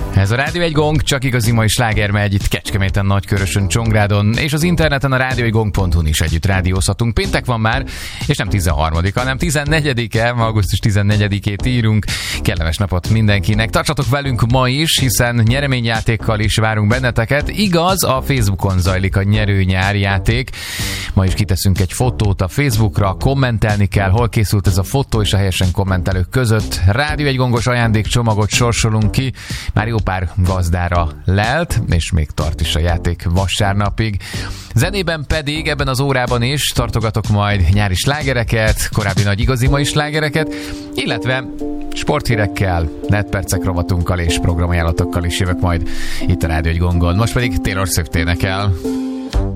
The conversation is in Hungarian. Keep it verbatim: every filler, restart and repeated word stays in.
Ez a Rádió egy Gong, csak igazi mai sláger megy itt Kecskeméten, Nagykörösön, Csongrádon, és az interneten a rádió egy gong pont hu-n is együtt rádiózhatunk. Péntek van már, és nem tizenharmadika, hanem tizennegyedike, augusztus tizennegyedikét írunk. Kellemes napot mindenkinek. Tartsatok velünk ma is, hiszen nyereményjátékkal is várunk benneteket. Igaz, a Facebookon zajlik a nyerő-nyárjáték. Ma is kiteszünk egy fotót a Facebookra, kommentelni kell, hol készült ez a fotó, és a helyesen kommentelők között Rádió egy Gongos ajándékcsomagot sorsolunk ki. Már jó pár gazdára lelt, és még tart is a játék vasárnapig. Zenében pedig ebben az órában is tartogatok majd nyári slágereket, korábbi nagy igazi mai slágereket, illetve sporthírekkel, netpercek rovatunkkal és programajánlatokkal is jövök majd itt a Rádió egy Gongon. Most pedig Taylor Swift énekel.